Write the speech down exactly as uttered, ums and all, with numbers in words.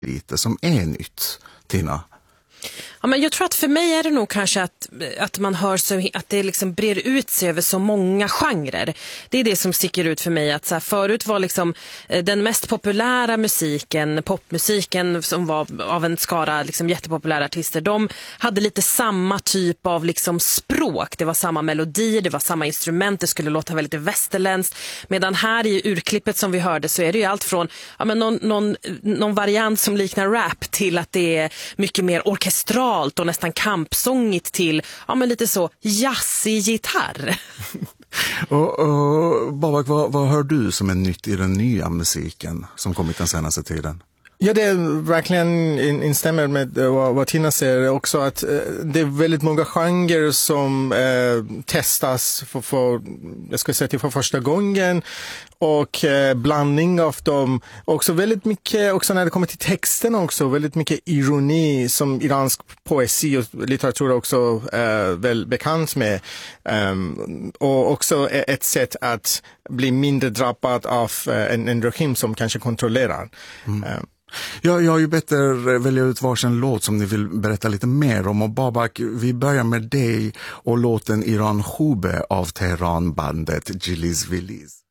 lite som är nytt, Tina? Ja, men jag tror att för mig är det nog kanske att, att man hör så, att det liksom brer ut sig över så många genrer. Det är det som sticker ut för mig. Att så här, förut var liksom den mest populära musiken, popmusiken som var av en skara liksom jättepopulära artister, de hade lite samma typ av liksom språk. Det var samma melodi, det var samma instrument, det skulle låta väldigt västerländskt. Medan här i urklippet som vi hörde så är det ju allt från ja, men någon, någon, någon variant som liknar rap till att det är mycket mer orkestral och nästan kampsångigt till ja, men lite så jazzig gitarr. och, och Babak, vad, vad hör du som är nytt i den nya musiken som kommit den senaste tiden? Ja, det är verkligen instämmer med vad, vad Tina säger också, att eh, det är väldigt många genrer som eh, testas för, för, jag ska säga till för första gången, och eh, blandning av dem, också väldigt mycket, också när det kommer till texten också, väldigt mycket ironi som iransk poesi och litteratur också eh, väl bekant med, um, och också ett sätt att bli mindre drabbad av eh, en, en regim som kanske kontrollerar. Mm. Um, Ja, jag har ju bett er välja ut varsin låt som ni vill berätta lite mer om. Och Babak, vi börjar med dig och låten Iran Khube av Teheranbandet Giliz Viliz.